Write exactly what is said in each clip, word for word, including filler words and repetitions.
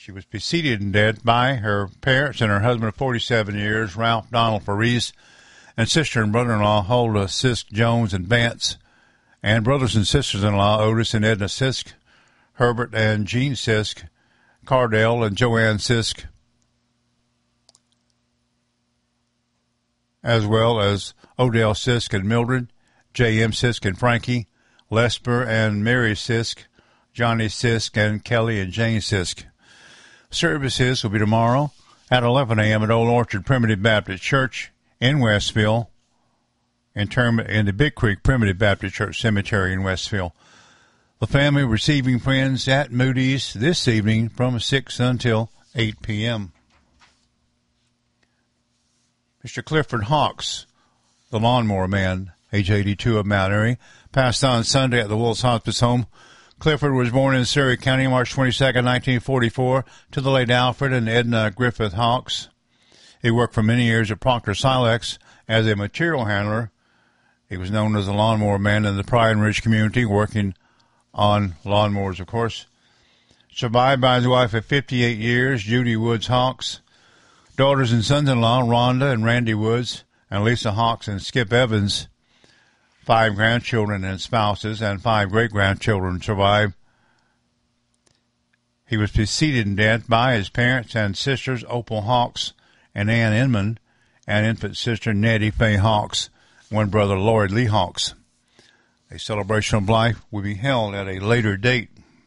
She was preceded in death by her parents and her husband of forty-seven years, Ralph Donald Parise, and sister and brother-in-law Huldah Sisk Jones and Vance, and brothers and sisters-in-law Otis and Edna Sisk, Herbert and Jean Sisk, Cardell and Joanne Sisk, as well as Odell Sisk and Mildred, J M Sisk and Frankie, Lesper and Mary Sisk, Johnny Sisk, and Kelly and Jane Sisk. Services will be tomorrow at eleven a.m. at Old Orchard Primitive Baptist Church in Westville, interment in the Big Creek Primitive Baptist Church Cemetery in Westville. The family receiving friends at Moody's this evening from six until eight p.m. Mister Clifford Hawks, the lawnmower man, age eighty-two, of Mount Airy, passed on Sunday at the Wolves Hospice Home. Clifford was born in Surrey County March twenty-second, nineteen forty-four, to the late Alfred and Edna Griffith Hawks. He worked for many years at Proctor Silex as a material handler. He was known as the lawnmower man in the Pride and Ridge community, working on lawnmowers, of course. Survived by his wife of fifty-eight years, Judy Woods Hawks. Daughters and sons-in-law, Rhonda and Randy Woods, and Lisa Hawks and Skip Evans. Five grandchildren and spouses, and five great-grandchildren survive. He was preceded in death by his parents and sisters, Opal Hawks and Ann Inman, and infant sister Nettie Faye Hawks, one brother, Lloyd Lee Hawks. A celebration of life will be held at a later date.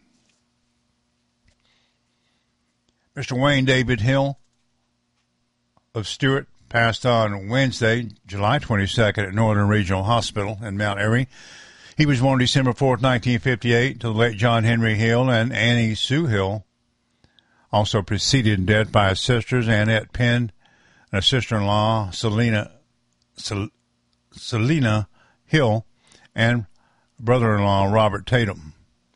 Mister Wayne David Hill of Stewart passed on Wednesday, July twenty-second, at Northern Regional Hospital in Mount Airy. He was born December fourth, nineteen fifty-eight, to the late John Henry Hill and Annie Sue Hill. Also preceded in death by his sisters, Annette Penn, and a sister-in-law, Selena, Sel, Selena Hill, and brother-in-law, Robert Tatum.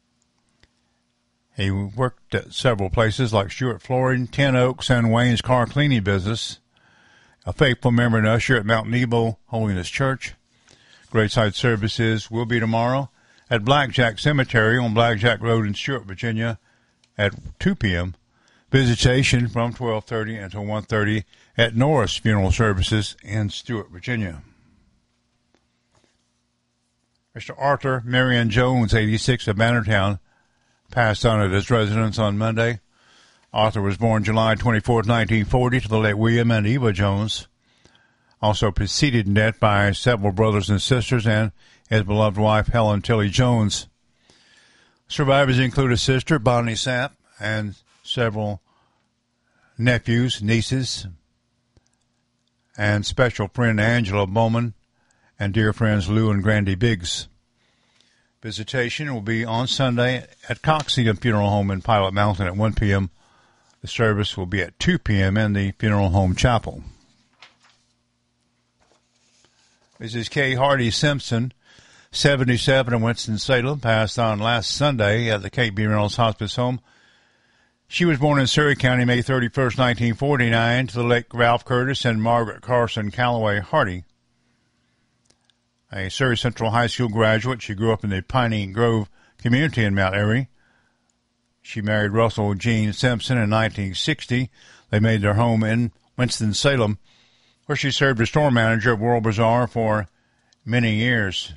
He worked at several places like Stewart Flooring, Ten Oaks, and Wayne's Car Cleaning Business. A faithful member and usher at Mount Nebo Holiness Church. Graveside services will be tomorrow at Blackjack Cemetery on Blackjack Road in Stewart, Virginia at two p.m. Visitation from twelve thirty until one thirty at Norris Funeral Services in Stewart, Virginia. Mister Arthur Marion Jones, eighty-six, of Bannertown, passed on at his residence on Monday. Arthur was born July twenty-fourth, nineteen forty, to the late William and Eva Jones. Also preceded in death by several brothers and sisters and his beloved wife, Helen Tilly Jones. Survivors include a sister, Bonnie Sapp, and several nephews, nieces, and special friend Angela Bowman, and dear friends Lou and Grandy Biggs. Visitation will be on Sunday at Coxetum Funeral Home in Pilot Mountain at one p.m. The service will be at two p.m. in the Funeral Home Chapel. Missus Kay Hardy Simpson, seventy-seven, of Winston-Salem, passed on last Sunday at the Kate B. Reynolds Hospice Home. She was born in Surrey County May thirty-first, nineteen forty-nine, to the late Ralph Curtis and Margaret Carson Calloway Hardy. A Surrey Central High School graduate, she grew up in the Piney Grove community in Mount Airy. She married Russell Gene Simpson in nineteen sixty. They made their home in Winston-Salem, where she served as store manager of World Bazaar for many years.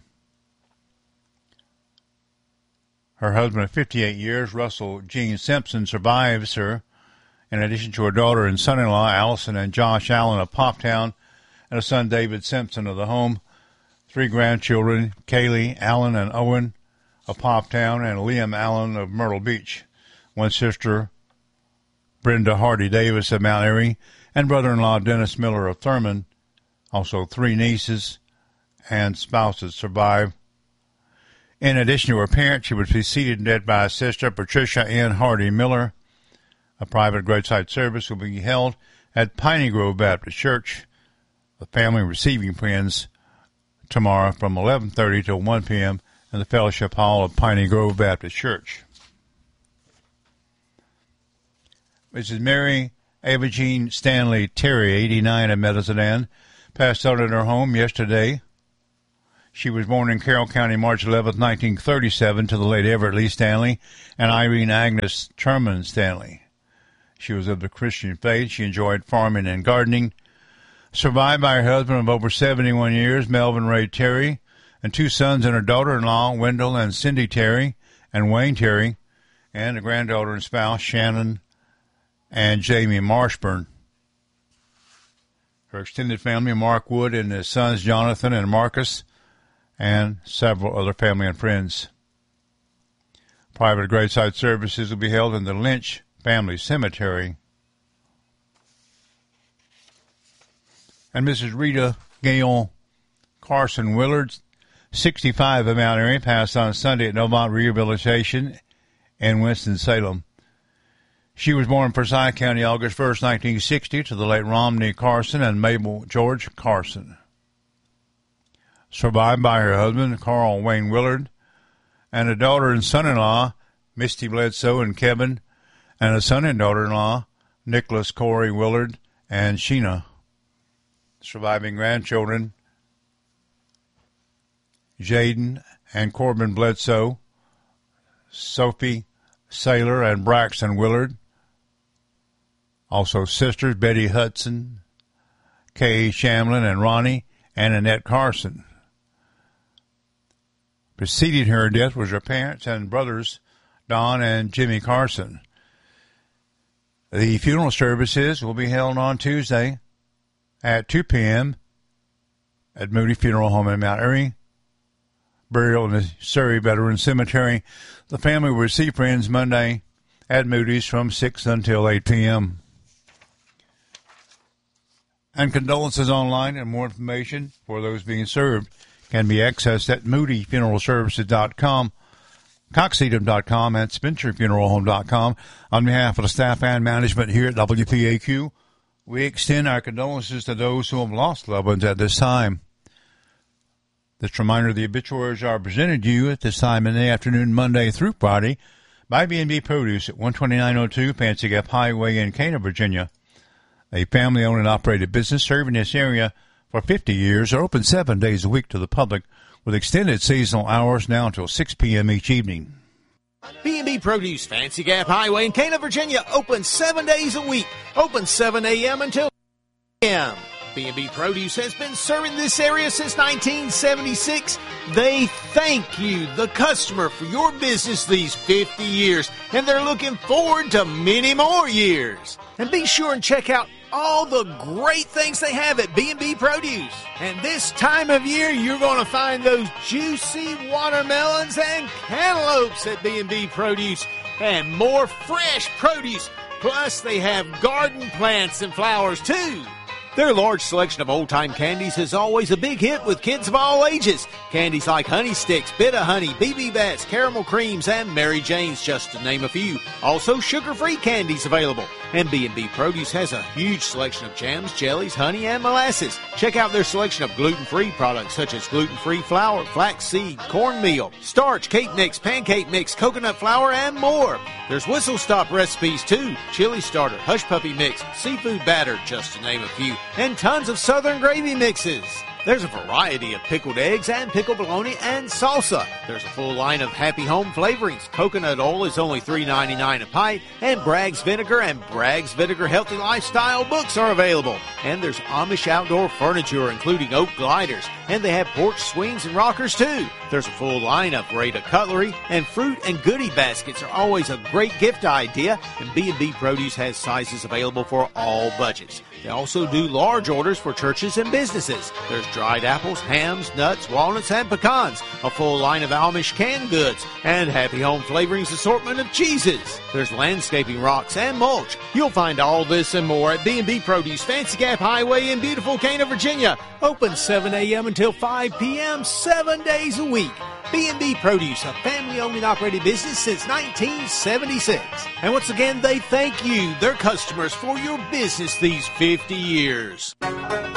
Her husband of fifty-eight years, Russell Gene Simpson, survives her, in addition to her daughter and son-in-law, Allison and Josh Allen of Poptown, and a son, David Simpson, of the home. Three grandchildren, Kaylee, Allen, and Owen of Poptown, and Liam Allen of Myrtle Beach. One sister, Brenda Hardy Davis of Mount Airy, and brother-in-law Dennis Miller of Thurman. Also three nieces and spouses survive. In addition to her parents, she was preceded in death by a sister, Patricia Ann Hardy Miller. A private graveside service will be held at Piney Grove Baptist Church. The family receiving friends tomorrow from eleven thirty to one p.m. in the Fellowship Hall of Piney Grove Baptist Church. Missus Mary Ava Jean Stanley Terry, eighty-nine, of Medicine, passed out at her home yesterday. She was born in Carroll County March eleventh, nineteen thirty-seven, to the late Everett Lee Stanley and Irene Agnes Terman Stanley. She was of the Christian faith. She enjoyed farming and gardening. Survived by her husband of over seventy-one years, Melvin Ray Terry, and two sons and her daughter-in-law, Wendell and Cindy Terry, and Wayne Terry, and a granddaughter and spouse, Shannon and Jamie Marshburn. Her extended family, Mark Wood and his sons, Jonathan and Marcus, and several other family and friends. Private graveside services will be held in the Lynch Family Cemetery. And Missus Rita Gail Carson Willard, sixty-five of Mount Airy, passed on Sunday at Novant Rehabilitation in Winston-Salem. She was born in Forsyth County August first, nineteen sixty, to the late Romney Carson and Mabel George Carson. Survived by her husband, Carl Wayne Willard, and a daughter and son-in-law, Misty Bledsoe and Kevin, and a son and daughter-in-law, Nicholas Corey Willard and Sheena. Surviving grandchildren, Jaden and Corbin Bledsoe, Sophie Saylor and Braxton Willard. Also sisters, Betty Hudson, Kay Shamlin and Ronnie, and Annette Carson. Preceding her death was her parents and brothers, Don and Jimmy Carson. The funeral services will be held on Tuesday at two p.m. at Moody Funeral Home in Mount Airy. Burial in the Surrey Veteran Cemetery. The family will receive friends Monday at Moody's from six until eight p.m. And condolences online and more information for those being served can be accessed at moody funeral services dot com, coxedom dot com, and spencer funeral home dot com. On behalf of the staff and management here at W P A Q, we extend our condolences to those who have lost loved ones at this time. This reminder, the obituaries are presented to you at this time in the afternoon, Monday through Friday, by B and B Produce at one twenty-nine oh two Fancy Gap Highway in Cana, Virginia. A family-owned and operated business serving this area for fifty years. Are open seven days a week to the public with extended seasonal hours now until six p.m. each evening. B and B Produce, Fancy Gap Highway in Cana, Virginia, open seven days a week. Open seven a.m. until eight a.m. B and B Produce has been serving this area since nineteen seventy-six. They thank you, the customer, for your business these fifty years, and they're looking forward to many more years. And be sure and check out all the great things they have at B and B Produce. And this time of year, you're going to find those juicy watermelons and cantaloupes at B and B Produce, and more fresh produce. Plus, they have garden plants and flowers, too. Their large selection of old-time candies is always a big hit with kids of all ages. Candies like Honey Sticks, Bit of Honey, B B Bats, Caramel Creams, and Mary Jane's, just to name a few. Also, sugar-free candies available. And B and B Produce has a huge selection of jams, jellies, honey, and molasses. Check out their selection of gluten-free products such as gluten-free flour, flaxseed, cornmeal, starch, cake mix, pancake mix, coconut flour, and more. There's whistle stop recipes too, chili starter, hush puppy mix, seafood batter, just to name a few, and tons of southern gravy mixes. There's a variety of pickled eggs and pickled bologna and salsa. There's a full line of Happy Home flavorings. Coconut oil is only three ninety-nine a pint, and Bragg's Vinegar and Bragg's Vinegar Healthy Lifestyle books are available. And there's Amish outdoor furniture, including oak gliders, and they have porch swings and rockers too. There's a full line of Rada cutlery, and fruit and goodie baskets are always a great gift idea, and B and B Produce has sizes available for all budgets. They also do large orders for churches and businesses. There's dried apples, hams, nuts, walnuts, and pecans, a full line of Amish canned goods, and Happy Home Flavorings assortment of cheeses. There's landscaping rocks and mulch. You'll find all this and more at B and B Produce, Fancy Gap Highway in beautiful Cana, Virginia. Open seven a.m. until five p.m., seven days a week. B and B Produce, a family-owned and operated business since nineteen seventy-six. And once again, they thank you, their customers, for your business these fifty years.